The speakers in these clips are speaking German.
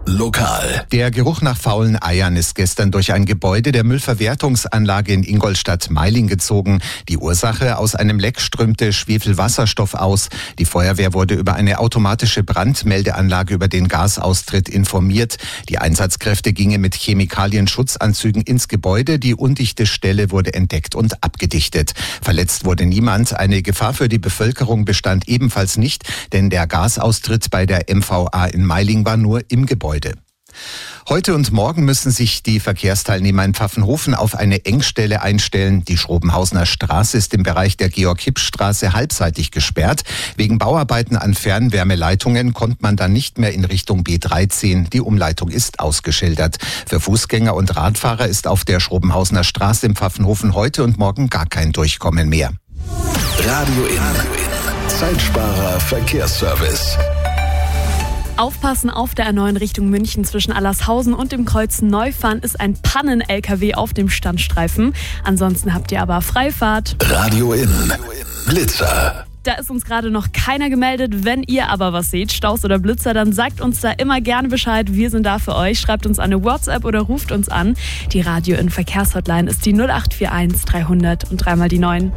lokal. Der Geruch nach faulen Eiern ist gestern durch ein Gebäude der Müllverwertungsanlage in Ingolstadt-Meiling gezogen. Die Ursache: aus einem Leck strömte Schwefelwasserstoff aus. Die Feuerwehr wurde über eine automatische Brandmeldeanlage über den Gasaustritt informiert. Die Einsatzkräfte gingen mit Chemikalienschutzanzügen ins Gebäude. Die undichte Stelle wurde entdeckt und abgedichtet. Verletzt wurde niemand. Eine Gefahr für die Bevölkerung bestand ebenfalls nicht, denn der Gasaustritt bei der MVA in Meiling war nur im Gebäude. Heute und morgen müssen sich die Verkehrsteilnehmer in Pfaffenhofen auf eine Engstelle einstellen. Die Schrobenhausener Straße ist im Bereich der Georg-Hipp-Straße halbseitig gesperrt. Wegen Bauarbeiten an Fernwärmeleitungen kommt man dann nicht mehr in Richtung B13. Die Umleitung ist ausgeschildert. Für Fußgänger und Radfahrer ist auf der Schrobenhausener Straße in Pfaffenhofen heute und morgen gar kein Durchkommen mehr. Radio in. Zeitsparer Verkehrsservice. Aufpassen auf der A9 Richtung München zwischen Allershausen und dem Kreuz Neufahren ist ein Pannen-LKW auf dem Standstreifen. Ansonsten habt ihr aber Freifahrt. Radio in. Blitzer. Da ist uns gerade noch keiner gemeldet. Wenn ihr aber was seht, Staus oder Blitzer, dann sagt uns da immer gerne Bescheid. Wir sind da für euch. Schreibt uns eine WhatsApp oder ruft uns an. Die Radio in Verkehrshotline ist die 0841 300 und dreimal die 9.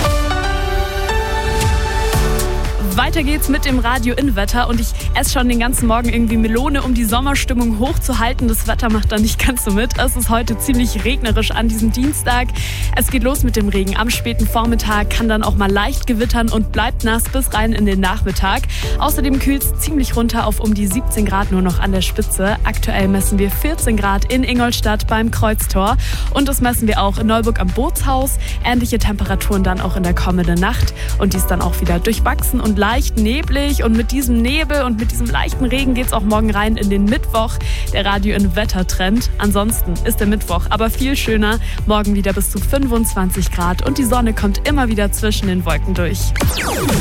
Weiter geht's mit dem Radio-In-Wetter und ich esse schon den ganzen Morgen irgendwie Melone, um die Sommerstimmung hochzuhalten. Das Wetter macht da nicht ganz so mit. Es ist heute ziemlich regnerisch an diesem Dienstag. Es geht los mit dem Regen am späten Vormittag, kann dann auch mal leicht gewittern und bleibt nass bis rein in den Nachmittag. Außerdem kühlt es ziemlich runter auf um die 17 Grad nur noch an der Spitze. Aktuell messen wir 14 Grad in Ingolstadt beim Kreuztor und das messen wir auch in Neuburg am Bootshaus. Ähnliche Temperaturen dann auch in der kommenden Nacht und dies dann auch wieder durchwachsen und leicht neblig und mit diesem Nebel und mit diesem leichten Regen geht's auch morgen rein in den Mittwoch. Der Radio-in-Wetter-Trend. Ansonsten ist der Mittwoch aber viel schöner. Morgen wieder bis zu 25 Grad und die Sonne kommt immer wieder zwischen den Wolken durch.